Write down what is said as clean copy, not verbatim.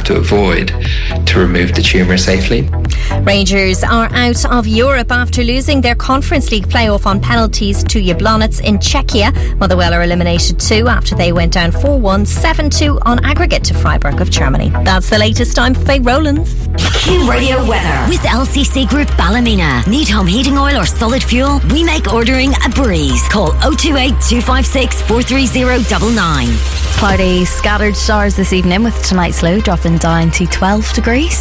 have to avoid to remove the tumour safely. Rangers are out of Europe after losing their Conference League playoff on penalties to Jablonec in Czechia. Motherwell are eliminated too after they went down 4-1, 7-2 on aggregate to Freiburg of Germany. That's the latest. I'm Faye Rowlands. Q Radio weather with LCC Group Ballymena. Need home heating oil or solid fuel? We make ordering a breeze. Call 028 256 43099. Cloudy, scattered showers this evening with tonight's low dropping down to 12 degrees.